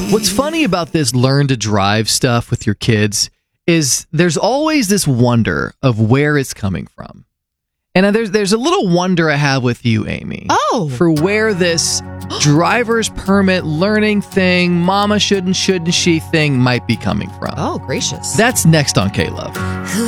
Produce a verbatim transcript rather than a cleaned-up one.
What's funny about this learn to drive stuff with your kids is there's always this wonder of where it's coming from. And there's there's a little wonder I have with you, Amy. Oh. For where this driver's permit learning thing, mama shouldn't, shouldn't she thing might be coming from. Oh, gracious. That's next on K-Love.